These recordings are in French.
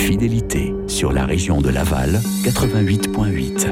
fidélité sur la région de Laval, 88.8.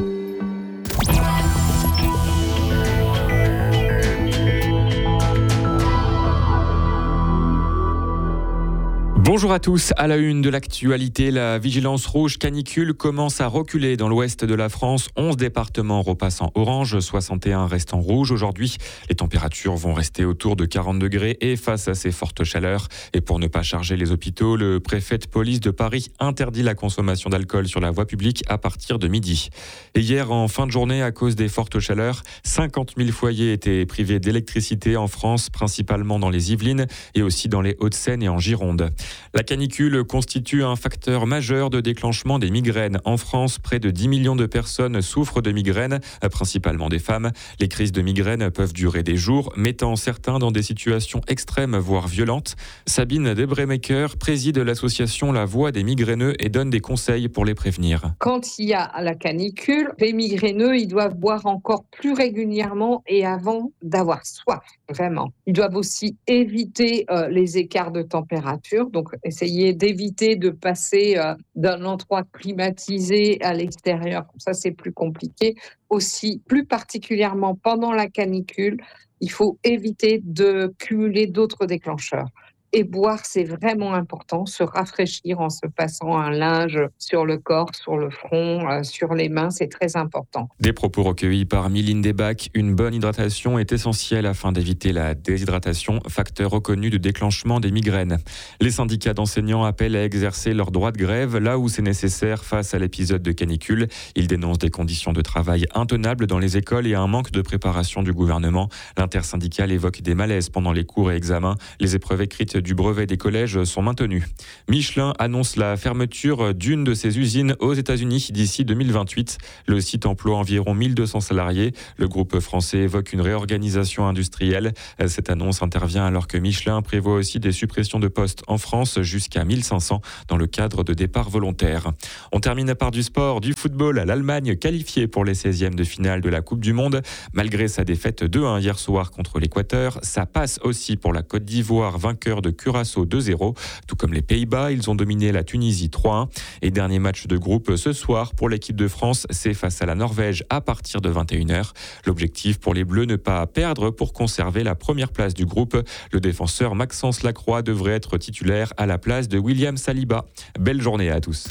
Bonjour à tous, à la une de l'actualité, la vigilance rouge canicule commence à reculer dans l'ouest de la France. 11 départements repassent en orange, 61 restent en rouge. Aujourd'hui, les températures vont rester autour de 40 degrés et face à ces fortes chaleurs. Et pour ne pas charger les hôpitaux, le préfet de police de Paris interdit la consommation d'alcool sur la voie publique à partir de midi. Et hier, en fin de journée, à cause des fortes chaleurs, 50 000 foyers étaient privés d'électricité en France, principalement dans les Yvelines et aussi dans les Hauts-de-Seine et en Gironde. La canicule constitue un facteur majeur de déclenchement des migraines. En France, près de 10 millions de personnes souffrent de migraines, principalement des femmes. Les crises de migraines peuvent durer des jours, mettant certains dans des situations extrêmes, voire violentes. Sabine Debremaker préside l'association La Voix des migraineux et donne des conseils pour les prévenir. Quand il y a la canicule, les migraineux, ils doivent boire encore plus régulièrement et avant d'avoir soif, vraiment. Ils doivent aussi éviter les écarts de température, donc essayer d'éviter de passer d'un endroit climatisé à l'extérieur. Ça, c'est plus compliqué. Aussi, plus particulièrement pendant la canicule, il faut éviter de cumuler d'autres déclencheurs. Et boire, c'est vraiment important, se rafraîchir en se passant un linge sur le corps, sur le front, sur les mains, c'est très important. Des propos recueillis par Mylène Desbacs. Une bonne hydratation est essentielle afin d'éviter la déshydratation, facteur reconnu de déclenchement des migraines. Les syndicats d'enseignants appellent à exercer leur droit de grève là où c'est nécessaire face à l'épisode de canicule. Ils dénoncent des conditions de travail intenables dans les écoles et un manque de préparation du gouvernement. L'intersyndicale évoque des malaises pendant les cours et examens. Les épreuves écrites du brevet des collèges sont maintenues. Michelin annonce la fermeture d'une de ses usines aux États-Unis d'ici 2028. Le site emploie environ 1200 salariés. Le groupe français évoque une réorganisation industrielle. Cette annonce intervient alors que Michelin prévoit aussi des suppressions de postes en France jusqu'à 1500 dans le cadre de départs volontaires. On termine par du sport, du football. L'Allemagne qualifiée pour les 16e de finale de la Coupe du Monde. Malgré sa défaite 2-1 hier soir contre l'Équateur, ça passe aussi pour la Côte d'Ivoire, vainqueur de Curaçao 2-0. Tout comme les Pays-Bas, ils ont dominé la Tunisie 3-1. Et dernier match de groupe ce soir pour l'équipe de France, c'est face à la Norvège à partir de 21h. L'objectif pour les Bleus, ne pas perdre pour conserver la première place du groupe. Le défenseur Maxence Lacroix devrait être titulaire à la place de William Saliba. Belle journée à tous.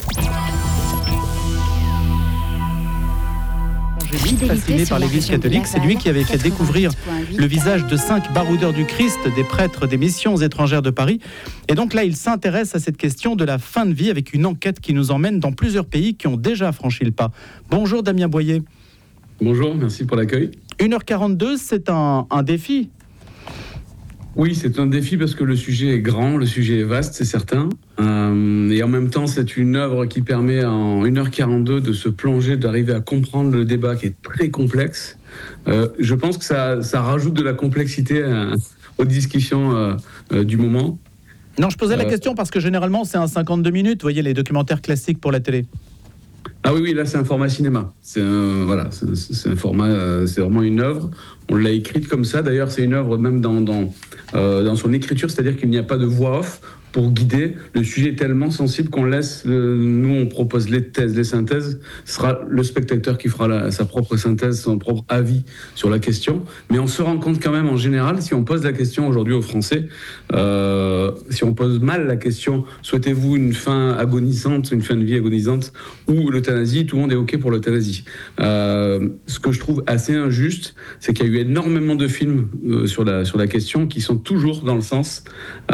Fasciné par l'Église catholique, c'est lui qui avait fait découvrir le visage de 5 baroudeurs du Christ, des prêtres des missions étrangères de Paris. Et donc là, il s'intéresse à cette question de la fin de vie avec une enquête qui nous emmène dans plusieurs pays qui ont déjà franchi le pas. Bonjour Damien Boyer. Bonjour, merci pour l'accueil. 1h42, c'est un défi. Oui, c'est un défi parce que le sujet est grand, le sujet est vaste, c'est certain. Et en même temps, c'est une œuvre qui permet en 1h42 de se plonger, d'arriver à comprendre le débat qui est très complexe. Je pense que ça rajoute de la complexité aux discussions du moment. Non, je posais la question parce que généralement, c'est un 52 minutes, vous voyez, les documentaires classiques pour la télé. Ah oui, là, c'est un format cinéma. C'est un format, c'est vraiment une œuvre. On l'a écrite comme ça. D'ailleurs, c'est une œuvre même dans son écriture, c'est-à-dire qu'il n'y a pas de voix off pour guider. Le sujet est tellement sensible qu'on laisse, nous on propose les thèses, les synthèses, ce sera le spectateur qui fera sa propre synthèse, son propre avis sur la question. Mais on se rend compte quand même en général, si on pose la question aujourd'hui aux Français, si on pose mal la question, souhaitez-vous une fin agonisante, une fin de vie agonisante ou l'euthanasie, tout le monde est OK pour l'euthanasie. Ce que je trouve assez injuste, c'est qu'il y a eu énormément de films sur la question qui sont toujours dans le sens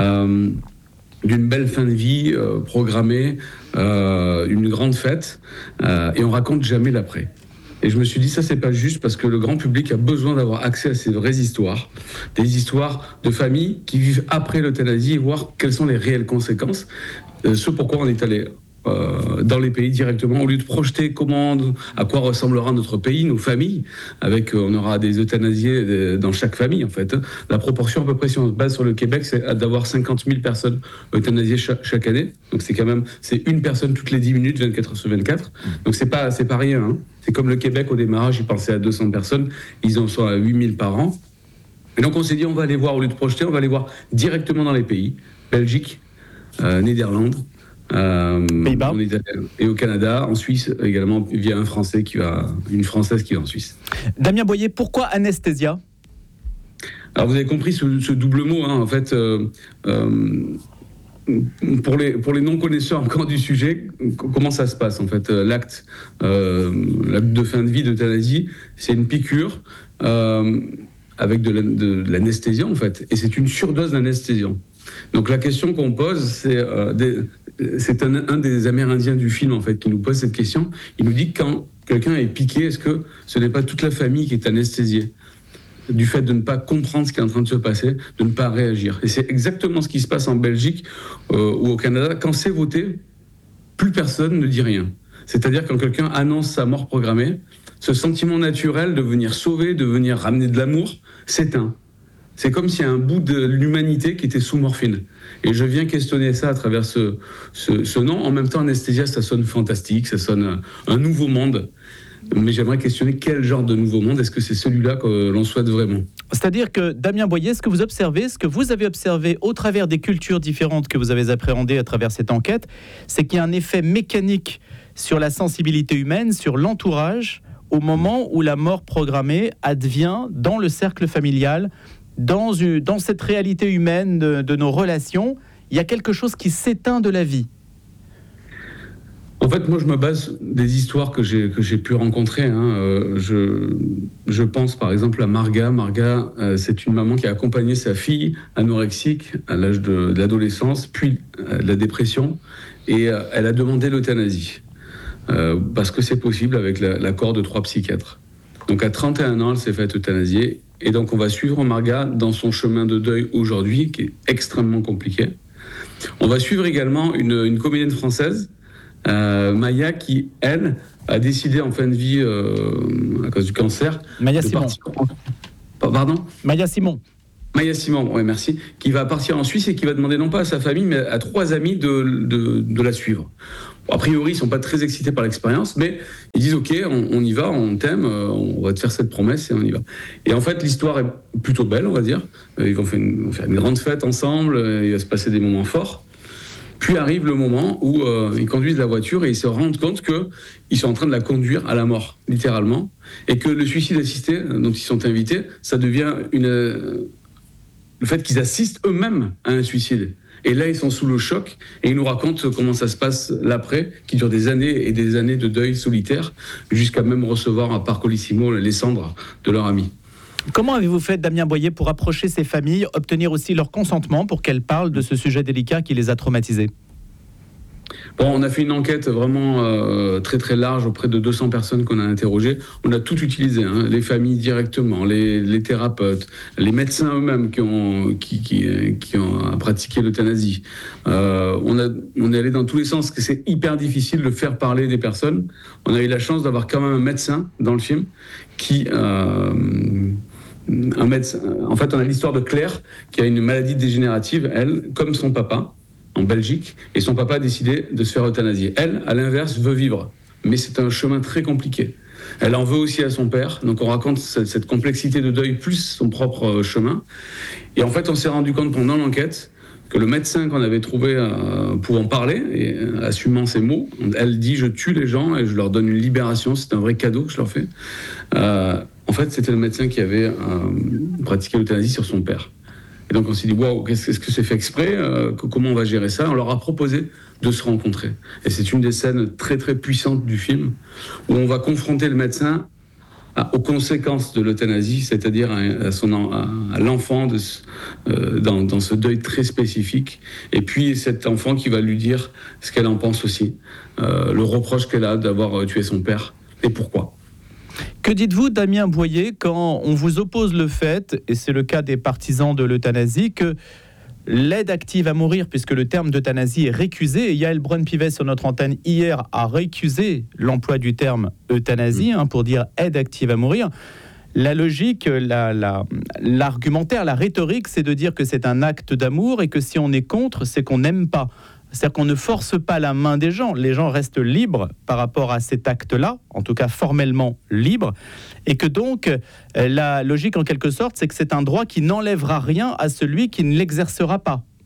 d'une belle fin de vie programmée, une grande fête, et on raconte jamais l'après. Et je me suis dit, ça c'est pas juste parce que le grand public a besoin d'avoir accès à ces vraies histoires, des histoires de familles qui vivent après l'euthanasie et voir quelles sont les réelles conséquences. Ce pourquoi on est allé dans les pays directement, au lieu de projeter à quoi ressemblera notre pays, nos familles, on aura des euthanasiés dans chaque famille en fait. La proportion à peu près, si on se base sur le Québec, c'est d'avoir 50 000 personnes euthanasiées chaque année. Donc c'est une personne toutes les 10 minutes, 24 heures sur 24. Donc c'est pas rien. Hein. C'est comme le Québec au démarrage, ils pensaient à 200 personnes, ils en sont à 8 000 par an. Et donc on s'est dit, on va aller voir, au lieu de projeter, on va aller voir directement dans les pays, Belgique, Néderlande, Pays-Bas. en Italie et au Canada, en Suisse également, via une Française qui va en Suisse. Damien Boyer, pourquoi anesthésia ? Alors vous avez compris ce double mot, en fait. Pour les non-connaisseurs encore du sujet, comment ça se passe en fait? L'acte de fin de vie d'euthanasie, c'est une piqûre avec de l'anesthésiant en fait, et c'est une surdose d'anesthésiant. Donc la question qu'on pose, c'est un des Amérindiens du film en fait qui nous pose cette question. Il nous dit que quand quelqu'un est piqué, est-ce que ce n'est pas toute la famille qui est anesthésiée du fait de ne pas comprendre ce qui est en train de se passer, de ne pas réagir. Et c'est exactement ce qui se passe en Belgique ou au Canada. Quand c'est voté, plus personne ne dit rien. C'est-à-dire quand quelqu'un annonce sa mort programmée, ce sentiment naturel de venir sauver, de venir ramener de l'amour, s'éteint. C'est comme s'il y a un bout de l'humanité qui était sous morphine. Et je viens questionner ça à travers ce nom. En même temps, anesthésia, ça sonne fantastique, ça sonne un nouveau monde. Mais j'aimerais questionner quel genre de nouveau monde, est-ce que c'est celui-là que l'on souhaite vraiment? C'est-à-dire que, Damien Boyer, ce que vous observez, ce que vous avez observé au travers des cultures différentes que vous avez appréhendées à travers cette enquête, c'est qu'il y a un effet mécanique sur la sensibilité humaine, sur l'entourage, au moment où la mort programmée advient dans le cercle familial, dans cette réalité humaine de nos relations, il y a quelque chose qui s'éteint de la vie. En fait, moi, je me base des histoires que j'ai pu rencontrer. Je pense par exemple à Marga. Marga, c'est une maman qui a accompagné sa fille anorexique à l'âge de l'adolescence, puis de la dépression, et elle a demandé l'euthanasie parce que c'est possible avec l'accord de 3 psychiatres. Donc à 31 ans, elle s'est faite euthanasier, et donc on va suivre Marga dans son chemin de deuil aujourd'hui, qui est extrêmement compliqué. On va suivre également une comédienne française, Maya, qui, elle, a décidé en fin de vie, à cause du cancer... Maya Simon. Pardon ? Maya Simon. Maya Simon, oui, merci. Qui va partir en Suisse et qui va demander non pas à sa famille, mais à 3 amis de la suivre. Bon, a priori, ils ne sont pas très excités par l'expérience, mais ils disent « Ok, on y va, on t'aime, on va te faire cette promesse et on y va. » Et en fait, l'histoire est plutôt belle, on va dire. Ils vont faire une grande fête ensemble, il va se passer des moments forts. Puis arrive le moment où ils conduisent la voiture et ils se rendent compte qu'ils sont en train de la conduire à la mort, littéralement, et que le suicide assisté dont ils sont invités, ça devient le fait qu'ils assistent eux-mêmes à un suicide. Et là, ils sont sous le choc et ils nous racontent comment ça se passe l'après, qui dure des années et des années de deuil solitaire, jusqu'à même recevoir à Parcolissimo les cendres de leur ami. Comment avez-vous fait, Damien Boyer, pour approcher ces familles, obtenir aussi leur consentement pour qu'elles parlent de ce sujet délicat qui les a traumatisées? Bon, on a fait une enquête vraiment très très large auprès de 200 personnes qu'on a interrogées. On a tout utilisé, les familles directement, les thérapeutes, les médecins eux-mêmes qui ont pratiqué l'euthanasie. On est allé dans tous les sens, parce que c'est hyper difficile de faire parler des personnes. On a eu la chance d'avoir quand même un médecin dans le film qui... un médecin. En fait, on a l'histoire de Claire qui a une maladie dégénérative, elle, comme son papa, en Belgique, et son papa a décidé de se faire euthanasier. Elle, à l'inverse, veut vivre, mais c'est un chemin très compliqué. Elle en veut aussi à son père, donc on raconte cette complexité de deuil plus son propre chemin. Et en fait, on s'est rendu compte pendant l'enquête que le médecin qu'on avait trouvé pour en parler, et assumant ses mots, elle dit « je tue les gens et je leur donne une libération », c'est un vrai cadeau que je leur fais. En fait, c'était le médecin qui avait pratiqué l'euthanasie sur son père. Et donc on s'est dit, waouh, qu'est-ce que c'est fait exprès, comment on va gérer ça? On leur a proposé de se rencontrer. Et c'est une des scènes très très puissantes du film, où on va confronter le médecin aux conséquences de l'euthanasie, c'est-à-dire à l'enfant dans ce deuil très spécifique. Et puis cet enfant qui va lui dire ce qu'elle en pense aussi, le reproche qu'elle a d'avoir tué son père, et pourquoi. Que dites-vous, Damien Boyer, quand on vous oppose le fait, et c'est le cas des partisans de l'euthanasie, que l'aide active à mourir, puisque le terme d'euthanasie est récusé, et Yael Braun-Pivet sur notre antenne hier a récusé l'emploi du terme euthanasie pour dire aide active à mourir. La logique, l'argumentaire, la rhétorique, c'est de dire que c'est un acte d'amour et que si on est contre, c'est qu'on n'aime pas. C'est-à-dire qu'on ne force pas la main des gens. Les gens restent libres par rapport à cet acte-là, en tout cas formellement libres, et que donc la logique en quelque sorte, c'est que c'est un droit qui n'enlèvera rien à celui qui ne l'exercera pas.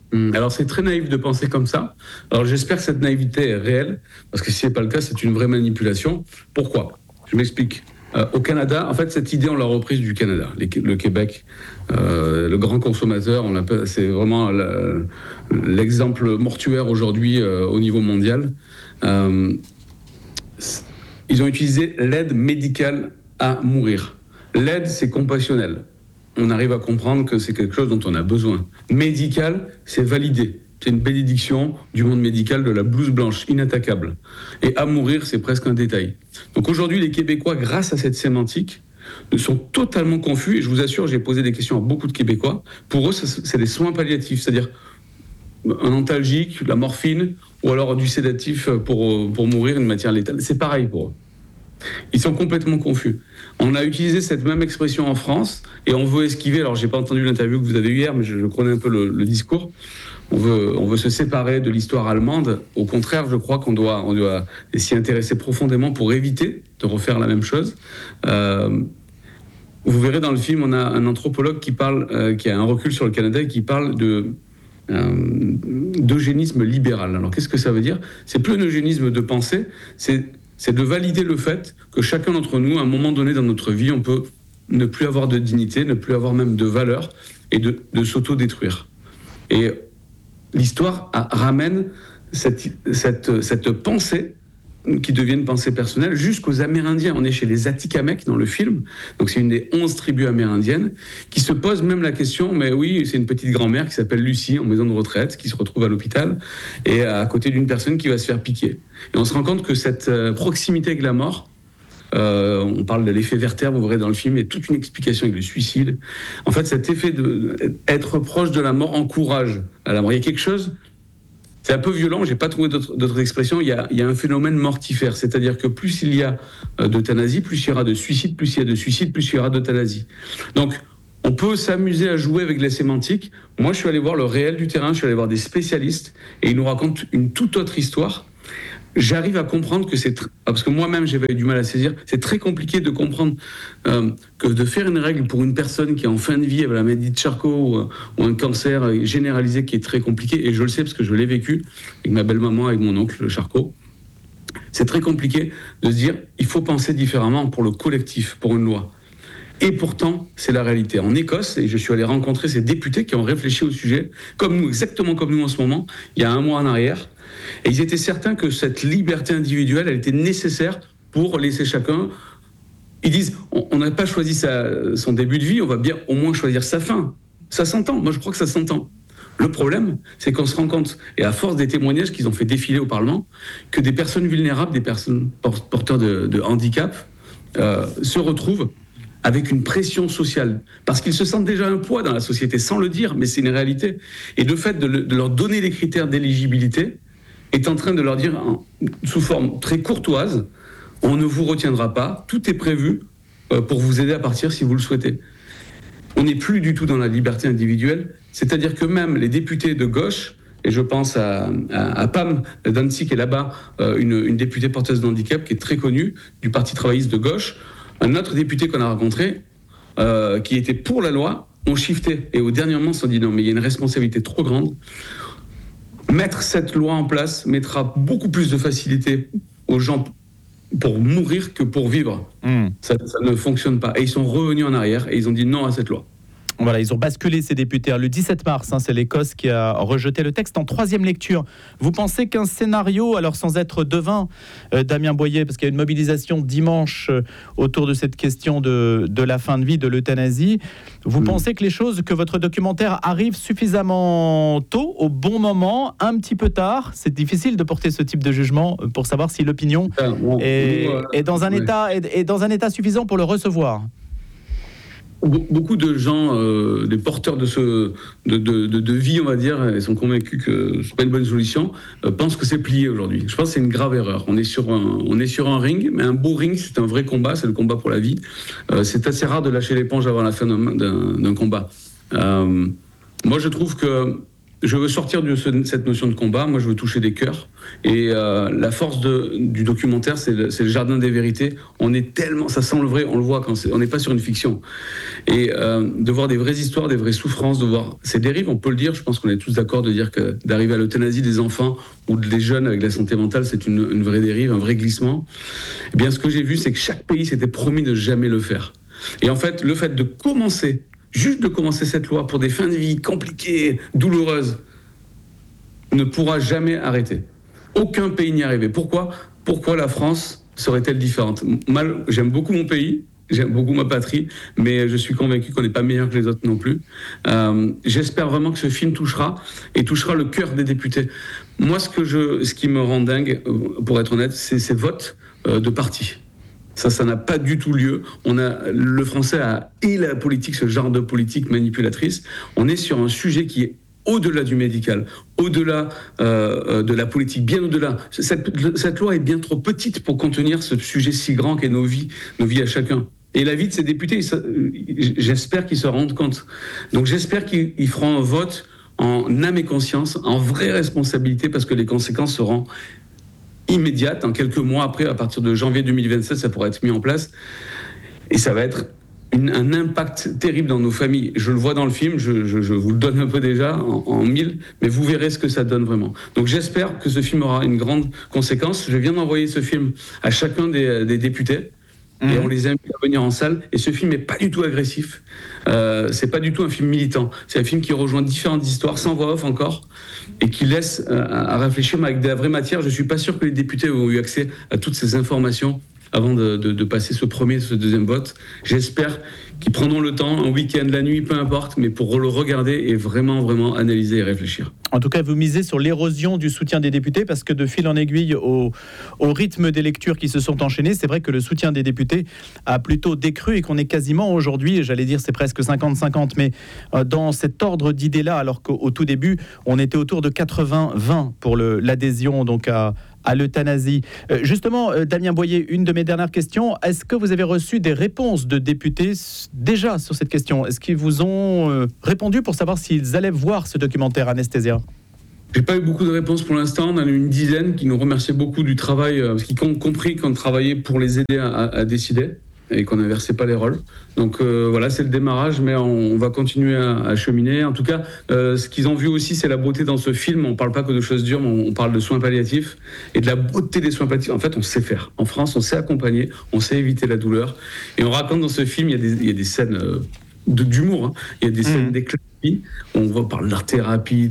Alors c'est très naïf de penser comme ça. Alors j'espère que cette naïveté est réelle, parce que si ce n'est pas le cas, c'est une vraie manipulation. Pourquoi ? Je m'explique. Au Canada, en fait, cette idée, on l'a reprise du Canada, le Québec, le grand consommateur, c'est vraiment l'exemple mortuaire aujourd'hui au niveau mondial. Ils ont utilisé l'aide médicale à mourir. L'aide, c'est compassionnel. On arrive à comprendre que c'est quelque chose dont on a besoin. Médical, c'est validé. C'est une bénédiction du monde médical, de la blouse blanche, inattaquable. Et à mourir, c'est presque un détail. Donc aujourd'hui, les Québécois, grâce à cette sémantique, sont totalement confus. Et je vous assure, j'ai posé des questions à beaucoup de Québécois. Pour eux, c'est des soins palliatifs, c'est-à-dire un antalgique, la morphine, ou alors du sédatif pour mourir, une matière létale. C'est pareil pour eux. Ils sont complètement confus. On a utilisé cette même expression en France et on veut esquiver. Alors, j'ai pas entendu l'interview que vous avez eue hier, mais je connais un peu le discours. On veut se séparer de l'histoire allemande. Au contraire, je crois qu'on doit s'y intéresser profondément pour éviter de refaire la même chose. Vous verrez dans le film, on a un anthropologue qui a un recul sur le Canada et qui parle d'eugénisme libéral. Alors, qu'est-ce que ça veut dire ? C'est plus un eugénisme de pensée, c'est de valider le fait que chacun d'entre nous, à un moment donné dans notre vie, on peut ne plus avoir de dignité, ne plus avoir même de valeur et de s'auto-détruire. Et l'histoire ramène cette pensée qui devient une pensée personnelle jusqu'aux Amérindiens. On est chez les Atikamekw dans le film, donc c'est une des 11 tribus amérindiennes qui se posent même la question, mais oui, c'est une petite grand-mère qui s'appelle Lucie en maison de retraite, qui se retrouve à l'hôpital et à côté d'une personne qui va se faire piquer. Et on se rend compte que cette proximité avec la mort, on parle de l'effet Werther, vous verrez dans le film, il y a toute une explication avec le suicide. En fait, cet effet d'être proche de la mort encourage à la mort. Il y a quelque chose, c'est un peu violent, j'ai pas trouvé d'autres expressions, il y a un phénomène mortifère, c'est-à-dire que plus il y a d'euthanasie, plus il y aura de suicide, plus il y a de suicide, plus il y aura d'euthanasie. Donc, on peut s'amuser à jouer avec les sémantiques. Moi, je suis allé voir le réel du terrain, je suis allé voir des spécialistes, et ils nous racontent une toute autre histoire. J'arrive à comprendre que parce que moi-même j'avais eu du mal à saisir, c'est très compliqué de comprendre que de faire une règle pour une personne qui est en fin de vie avec la maladie de Charcot ou un cancer généralisé qui est très compliqué, et je le sais parce que je l'ai vécu avec ma belle-maman, avec mon oncle, le Charcot. C'est très compliqué de se dire il faut penser différemment pour le collectif, pour une loi. Et pourtant, c'est la réalité. En Écosse, et je suis allé rencontrer ces députés qui ont réfléchi au sujet, comme nous, exactement comme nous en ce moment, il y a un mois en arrière, et ils étaient certains que cette liberté individuelle, elle était nécessaire pour laisser chacun. Ils disent, on n'a pas choisi son début de vie, on va bien au moins choisir sa fin. Ça s'entend, moi je crois que ça s'entend. Le problème, c'est qu'on se rend compte, et à force des témoignages qu'ils ont fait défiler au Parlement, que des personnes vulnérables, des personnes porteurs de handicap, se retrouvent avec une pression sociale, parce qu'ils se sentent déjà un poids dans la société, sans le dire, mais c'est une réalité. Et le fait de leur donner les critères d'éligibilité est en train de leur dire, sous forme très courtoise, on ne vous retiendra pas, tout est prévu pour vous aider à partir si vous le souhaitez. On n'est plus du tout dans la liberté individuelle, c'est-à-dire que même les députés de gauche, et je pense à Pam Dancy qui est là-bas, une députée porteuse de handicap qui est très connue, du Parti travailliste de gauche, un autre député qu'on a rencontré, qui était pour la loi, ont shifté. Et au dernier moment, ils se sont dit non, mais il y a une responsabilité trop grande. Mettre cette loi en place mettra beaucoup plus de facilité aux gens pour mourir que pour vivre. Ça ne fonctionne pas. Et ils sont revenus en arrière et ils ont dit non à cette loi. Voilà, ils ont basculé ces députés. Le 17 mars, c'est l'Écosse qui a rejeté le texte en troisième lecture. Vous pensez qu'un scénario, alors sans être devin, Damien Boyer, parce qu'il y a une mobilisation dimanche autour de cette question de la fin de vie, de l'euthanasie, vous pensez que que votre documentaire arrive suffisamment tôt, au bon moment, un petit peu tard? C'est difficile de porter ce type de jugement pour savoir si l'opinion est dans un état suffisant pour le recevoir. Beaucoup de gens, des porteurs de vie, on va dire, ils sont convaincus que c'est pas une bonne solution, pensent que c'est plié aujourd'hui. Je pense que c'est une grave erreur. On est sur un ring, mais un beau ring, c'est un vrai combat, c'est le combat pour la vie. C'est assez rare de lâcher l'éponge avant la fin d'un combat. Moi, je trouve que je veux sortir de cette notion de combat. Moi, je veux toucher des cœurs. Et la force du documentaire, c'est le jardin des vérités. On est tellement, ça sent le vrai, on le voit quand on n'est pas sur une fiction. Et de voir des vraies histoires, des vraies souffrances, de voir ces dérives, on peut le dire. Je pense qu'on est tous d'accord de dire que d'arriver à l'euthanasie des enfants ou des jeunes avec la santé mentale, c'est une vraie dérive, un vrai glissement. Eh bien, ce que j'ai vu, c'est que chaque pays s'était promis de jamais le faire. Et en fait, le fait de commencer cette loi pour des fins de vie compliquées, douloureuses, ne pourra jamais arrêter. Aucun pays n'y est arrivé. Pourquoi la France serait-elle différente ? J'aime beaucoup mon pays, j'aime beaucoup ma patrie, mais je suis convaincu qu'on n'est pas meilleur que les autres non plus. J'espère vraiment que ce film touchera le cœur des députés. Moi, ce qui me rend dingue, pour être honnête, c'est ces votes de parti. Ça n'a pas du tout lieu. Le français et la politique, ce genre de politique manipulatrice, on est sur un sujet qui est au-delà du médical, au-delà de la politique, bien au-delà. Cette loi est bien trop petite pour contenir ce sujet si grand qu'est nos vies à chacun. Et la vie de ces députés, j'espère qu'ils se rendent compte. Donc j'espère qu'ils feront un vote en âme et conscience, en vraie responsabilité, parce que les conséquences seront immédiate, en quelques mois après, à partir de janvier 2027, ça pourra être mis en place. Et ça va être un impact terrible dans nos familles. Je le vois dans le film, je vous le donne un peu déjà, en 1000, mais vous verrez ce que ça donne vraiment. Donc j'espère que ce film aura une grande conséquence. Je viens d'envoyer ce film à chacun des députés. Et on les invite à venir en salle. Et ce film n'est pas du tout agressif. C'est pas du tout un film militant. C'est un film qui rejoint différentes histoires, sans voix off encore, et qui laisse à réfléchir, mais avec de la vraie matière. Je suis pas sûr que les députés ont eu accès à toutes ces informations avant de passer ce deuxième vote. J'espère qu'ils prendront le temps, un week-end, la nuit, peu importe, mais pour le regarder et vraiment, vraiment analyser et réfléchir. En tout cas, vous misez sur l'érosion du soutien des députés, parce que de fil en aiguille au rythme des lectures qui se sont enchaînées, c'est vrai que le soutien des députés a plutôt décru et qu'on est quasiment aujourd'hui, j'allais dire c'est presque 50-50, mais dans cet ordre d'idées-là, alors qu'au tout début, on était autour de 80-20 pour l'adhésion donc à l'euthanasie. Justement, Damien Boyer, une de mes dernières questions, est-ce que vous avez reçu des réponses de députés déjà sur cette question ? Est-ce qu'ils vous ont répondu pour savoir s'ils allaient voir ce documentaire Anesthésia ? J'ai pas eu beaucoup de réponses pour l'instant. On en a eu une dizaine qui nous remerciaient beaucoup du travail, parce qu'ils ont compris qu'on travaillait pour les aider à décider et qu'on n'inversait pas les rôles. Donc voilà, c'est le démarrage, mais on va continuer à cheminer. En tout cas, ce qu'ils ont vu aussi, c'est la beauté dans ce film. On ne parle pas que de choses dures, mais on parle de soins palliatifs et de la beauté des soins palliatifs. En fait, on sait faire. En France, on sait accompagner, on sait éviter la douleur. Et on raconte dans ce film, il y a des scènes d'humour, hein. Il y a des scènes d'éclat. On voit par l'art-thérapie,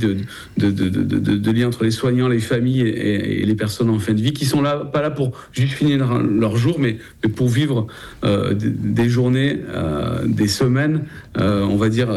de liens entre les soignants, les familles et les personnes en fin de vie, qui sont là, pas là pour juste finir leur jour, mais pour vivre des journées, des semaines, on va dire.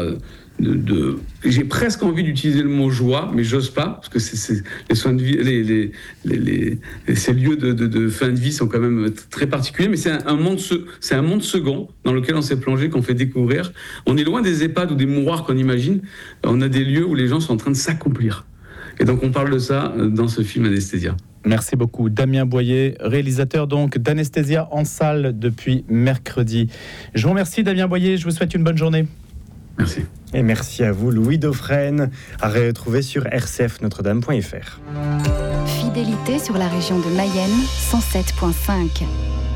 J'ai presque envie d'utiliser le mot joie, mais j'ose pas, parce que c'est les soins de vie, ces lieux de fin de vie sont quand même très particuliers, mais c'est un monde second dans lequel on s'est plongé, qu'on fait découvrir. On est loin des EHPAD ou des mouroirs qu'on imagine. On a des lieux où les gens sont en train de s'accomplir. Et donc on parle de ça dans ce film Anesthésia. Merci beaucoup. Damien Boyer, réalisateur donc d'Anesthésia en salle depuis mercredi. Je vous remercie Damien Boyer, je vous souhaite une bonne journée. Merci. Et merci à vous, Louis Dauphren, à retrouver sur rcfnotredame.fr. Fidélité sur la région de Mayenne, 107.5.